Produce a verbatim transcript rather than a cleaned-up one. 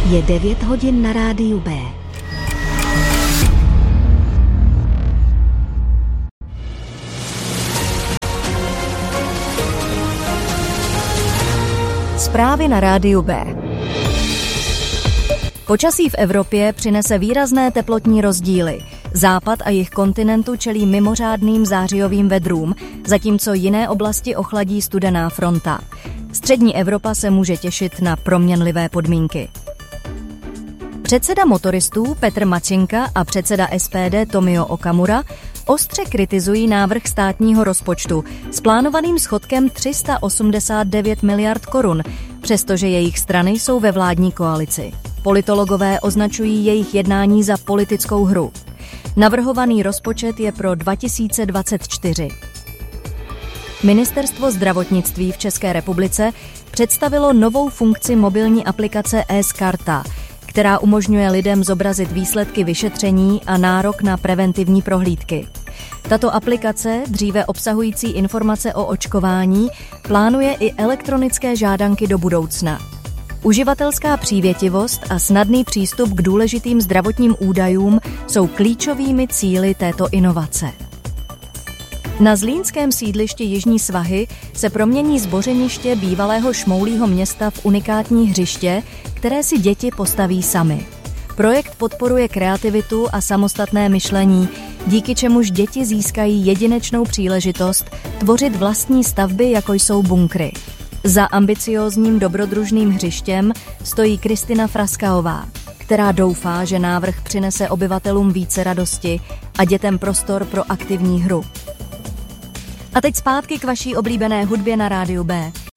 Je devět hodin na rádiu B. Zprávy na rádiu B. Počasí v Evropě přinese výrazné teplotní rozdíly. Západ a jih kontinentu čelí mimořádným zářijovým vedrům, zatímco jiné oblasti ochladí studená fronta. Střední Evropa se může těšit na proměnlivé podmínky. Předseda motoristů Petr Mačinka a předseda S P D Tomio Okamura ostře kritizují návrh státního rozpočtu s plánovaným schodkem tři sta osmdesát devět miliard korun, přestože jejich strany jsou ve vládní koalici. Politologové označují jejich jednání za politickou hru. Navrhovaný rozpočet je pro dva tisíce dvacet čtyři. Ministerstvo zdravotnictví v České republice představilo novou funkci mobilní aplikace eSkarta, která umožňuje lidem zobrazit výsledky vyšetření a nárok na preventivní prohlídky. Tato aplikace, dříve obsahující informace o očkování, plánuje i elektronické žádanky do budoucna. Uživatelská přívětivost a snadný přístup k důležitým zdravotním údajům jsou klíčovými cíli této inovace. Na zlínském sídlišti Jižní Svahy se promění zbořeniště bývalého šmoulího města v unikátní hřiště, které si děti postaví sami. Projekt podporuje kreativitu a samostatné myšlení, díky čemuž děti získají jedinečnou příležitost tvořit vlastní stavby, jako jsou bunkry. Za ambiciózním dobrodružným hřištěm stojí Kristina Fraskaová, která doufá, že návrh přinese obyvatelům více radosti a dětem prostor pro aktivní hru. A teď zpátky k vaší oblíbené hudbě na rádiu B.